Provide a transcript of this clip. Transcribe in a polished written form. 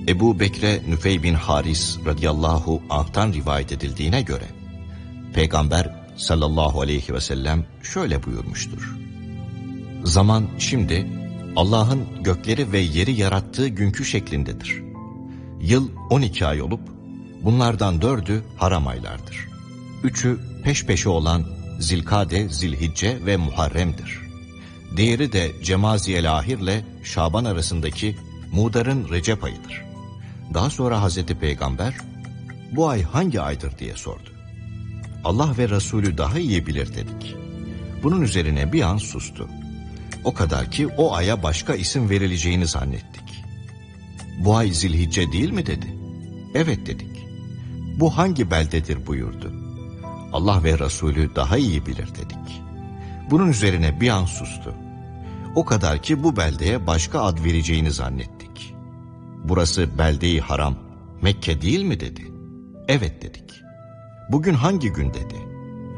Ebu Bekre Nüfey bin Haris radıyallahu anh'tan rivayet edildiğine göre Peygamber sallallahu aleyhi ve sellem şöyle buyurmuştur: Zaman şimdi Allah'ın gökleri ve yeri yarattığı günkü şeklindedir. Yıl 12 ay olup bunlardan 4'ü haram aylardır. 3'ü peş peşe olan Zilkade, Zilhicce ve Muharrem'dir. Diğeri de Cemaziyel-Ahir ile Şaban arasındaki Mudar'ın Recep ayıdır. Daha sonra Hazreti Peygamber bu ay hangi aydır diye sordu. Allah ve Resulü daha iyi bilir dedik. Bunun üzerine bir an sustu. O kadar ki o aya başka isim verileceğini zannettik. Bu ay Zilhicce değil mi dedi. Evet dedik. Bu hangi beldedir buyurdu. Allah ve Resulü daha iyi bilir dedik. Bunun üzerine bir an sustu. O kadar ki bu beldeye başka ad vereceğini zannettik. Burası belde-i haram, Mekke değil mi dedi. Evet dedik. Bugün hangi gün dedi.